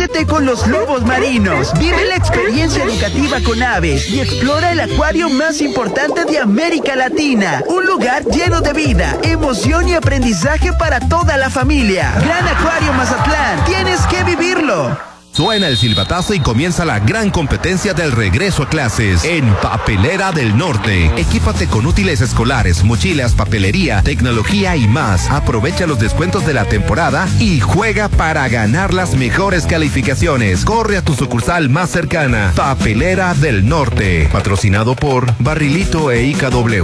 Conéctate con los lobos marinos. Vive la experiencia educativa con aves y explora el acuario más importante de América Latina. Un lugar lleno de vida, emoción y aprendizaje para toda la familia. Gran Acuario Mazatlán, tienes que vivirlo. Suena el silbatazo y comienza la gran competencia del regreso a clases en Papelera del Norte. Equípate con útiles escolares, mochilas, papelería, tecnología y más. Aprovecha los descuentos de la temporada y juega para ganar las mejores calificaciones. Corre a tu sucursal más cercana. Papelera del Norte. Patrocinado por Barrilito e IKW.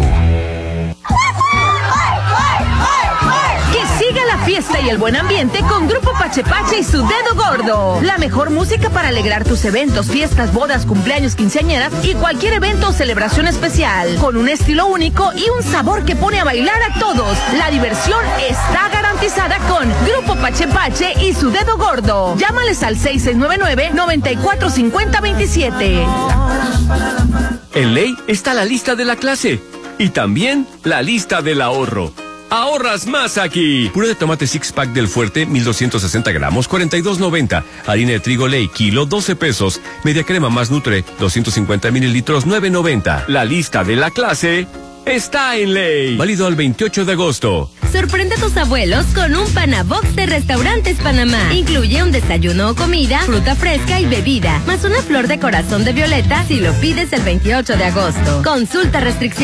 La fiesta y el buen ambiente con Grupo Pache Pache y su Dedo Gordo. La mejor música para alegrar tus eventos, fiestas, bodas, cumpleaños, quinceañeras y cualquier evento o celebración especial. Con un estilo único y un sabor que pone a bailar a todos. La diversión está garantizada con Grupo Pache Pache y su Dedo Gordo. Llámales al 6699-945027. En Ley está la lista de la clase y también la lista del ahorro. ¡Ahorras más aquí! Puré de tomate six pack del Fuerte, 1260 gramos, 42.90. Harina de trigo Ley, kilo, 12 pesos. Media crema más Nutre, 250 mililitros, 9.90. La lista de la clase está en Ley. Válido al 28 de agosto. Sorprende a tus abuelos con un Panabox de Restaurantes Panamá. Incluye un desayuno o comida, fruta fresca y bebida, más una flor de corazón de violeta si lo pides el 28 de agosto. Consulta restricciones.